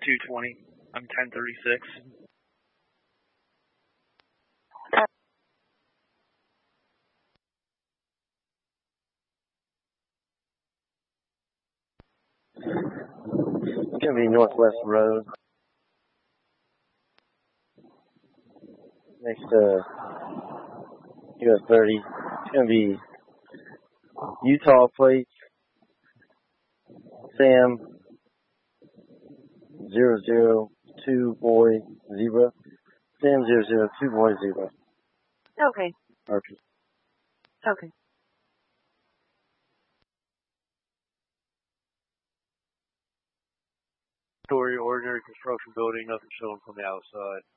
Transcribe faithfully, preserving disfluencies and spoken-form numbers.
two twenty. I'm ten thirty-six. It's going to be Northwest Road. Next to U S thirty. It's going to be Utah plates. Sam zero zero two boy zebra. Sam zero zero two boy zebra. Okay. Okay. Okay. Story, ordinary construction building, nothing showing from the outside.